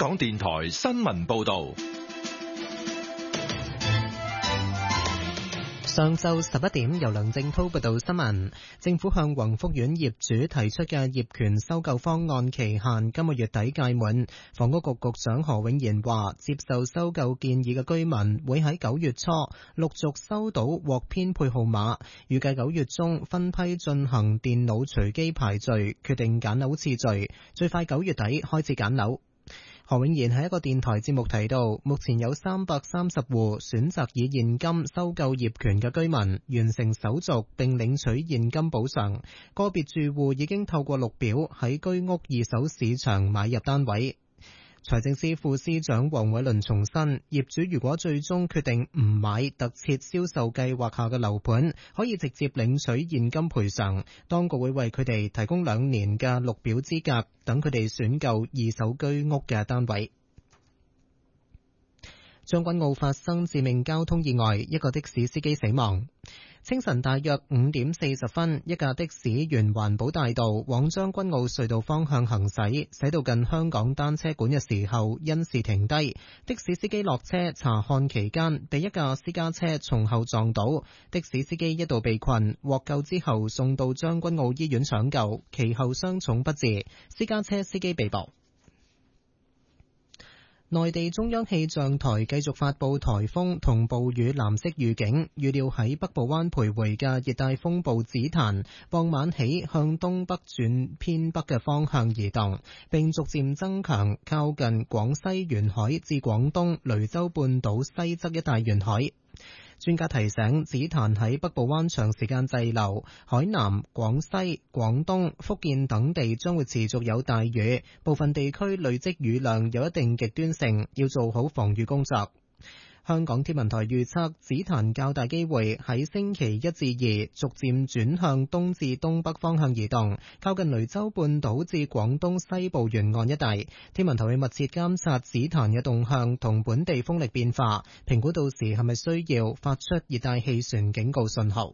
港電台新聞報道。 上晝11點，由梁正濤報道新聞。政府向宏福苑業主提出嘅業權收購方案期限今個月底屆滿。房屋局局長何永賢話，接受收購建議嘅居民會喺9月初陸續收到獲編配號碼，預計9月中分批進行電腦隨機排序，決定揀樓次序，最快9月底開始揀樓。何永賢喺一個電台節目提到，目前有330戶選擇以現金收購業權嘅居民完成手續並領取現金補償，個別住戶已經透過綠表喺居屋二手市場買入單位。財政司副司長黃偉綸重申，業主如果最終決定唔買特設銷售計劃下嘅樓盤，可以直接領取現金賠償。當局會為佢哋提供2年嘅綠表資格，等佢哋選購二手居屋嘅單位。將軍澳發生致命交通意外，一個的士司機死亡。清晨大約5點40分，一架的士沿環保大道往將軍澳隧道方向行駛，駛到近香港單車館嘅時候，因事停低。的士司機落車查看期間，被一架私家車從後撞倒。的士司機一度被困，獲救之後送到將軍澳醫院搶救，其後傷重不治。私家車司機被捕。內地中央氣象台繼續發佈颱風同暴雨藍色預警，預料喺北部灣徘徊嘅熱帶風暴紫檀，傍晚起向東北轉偏北嘅方向移動，並逐漸增強，靠近廣西沿海至廣東雷州半島西側一帶沿海。專家提醒，紫檀喺北部灣長時間滯留，海南、廣西、廣東、福建等地將會持續有大雨，部分地區累積雨量有一定極端性，要做好防禦工作。香港天文台預測，紫檀較大機會喺星期1至2逐漸轉向東至東北方向移動，靠近雷州半島至廣東西部沿岸一帶。天文台會密切監察紫檀嘅動向同本地風力變化，評估到時係咪需要發出熱帶氣旋警告信號。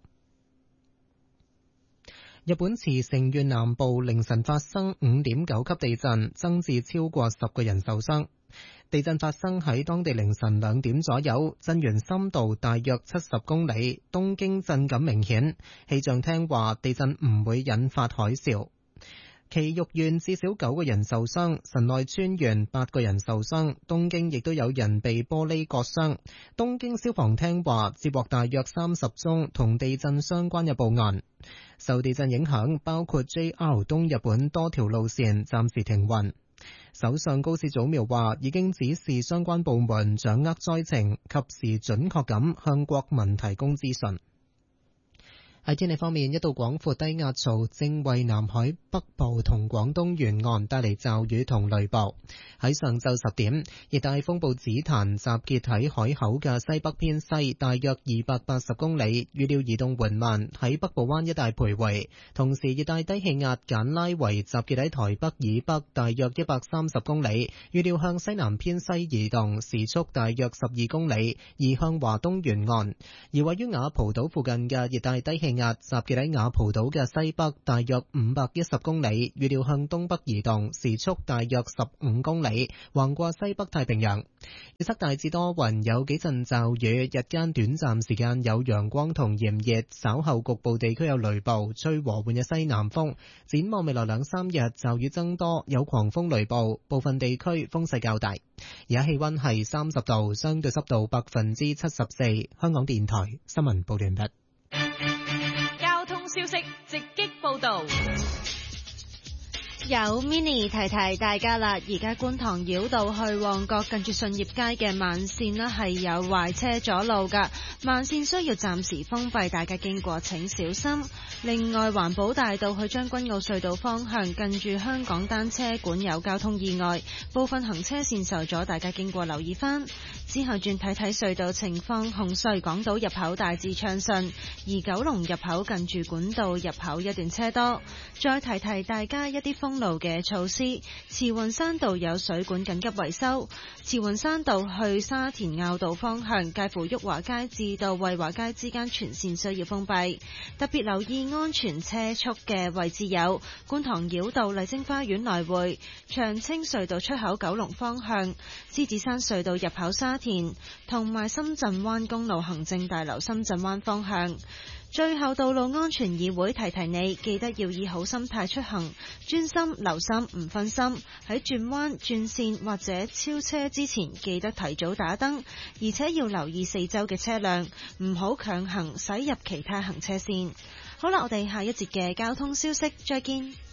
日本茨城縣南部凌晨發生5.9級地震，增至超過10個人受傷。地震發生喺當地凌晨2點左右，震源深度大約70公里，東京震感明顯。氣象廳話地震唔會引發海嘯。埼玉縣至少9個人受傷，神奈川縣8個人受傷，東京亦都有人被玻璃割傷。東京消防廳話接獲大約30宗同地震相關嘅報案。受地震影響，包括 JR 東日本多條路線暫時停運。首相高市早苗話已經指示相關部門掌握災情，及時準確咁向國民提供資訊。喺天氣方面，一道廣闊低壓槽正為南海北部同廣東沿岸帶嚟驟雨同雷暴。喺上晝10點，熱帶風暴紫檀集結喺海口嘅西北偏西大約280公里，預料移動緩慢，喺北部灣一帶徘徊。同時，熱帶低氣壓簡拉維集結喺台北以北大約130公里，預料向西南偏西移動，時速大約12公里，移向華東沿岸。而位於雅蒲島附近嘅熱帶低氣壓集結喺雅蒲島嘅西北大約510公里，預料向東北移動，時速大約15公里，橫過西北太平洋。預測大致多雲，有幾陣驟雨，日間短暫時間有陽光同炎熱，稍後局部地區有雷暴，吹和緩嘅西南風。展望未來2-3日，驟雨增多，有狂風雷暴，部分地區風勢較大。而家氣溫係30度，相對濕度74%。香港電台新聞報道完畢。 交通消息直擊報道。 有 Mini 提提大家啦，而家觀塘繞道去旺角近住順業街嘅慢線呢係有壞車阻路㗎，慢線需要暫時封閉，大家經過請小心。另外，環保大道去將軍澳隧道方向近住香港單車館有交通意外，部分行車線受阻，大家經過留意返。之後轉睇睇隧道情況，紅隧港島入口大致暢順，而九龍入口近住管道入口一段車多。再提提大家一啲封封路嘅措施。慈雲山道有水管緊急維修，慈雲山道去沙田坳道方向介乎裕華街至到惠華街之間全線需要封閉。特別留意安全車速嘅位置有觀塘繞道麗晶花園來回、長青隧道出口九龍方向、獅子山隧道入口沙田，同埋深圳灣公路行政大樓深圳灣方向。最後，道路安全議會提提你，記得要以好心態出行，專心留心唔分心。喺轉彎、轉線或者超車之前，記得提早打燈，而且要留意四周嘅車輛，唔好強行駛入其他行車線。好啦，我哋下一節嘅交通消息再見。